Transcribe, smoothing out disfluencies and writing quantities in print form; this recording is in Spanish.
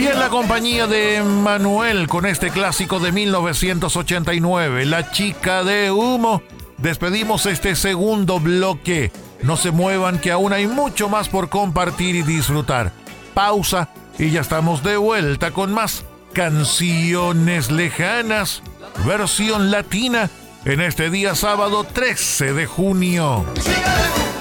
en la compañía de Manuel con este clásico de 1989, La chica de humo, despedimos este segundo bloque. No se muevan, que aún hay mucho más por compartir y disfrutar. Pausa y ya estamos de vuelta con más canciones lejanas, versión latina, en este día sábado 13 de junio.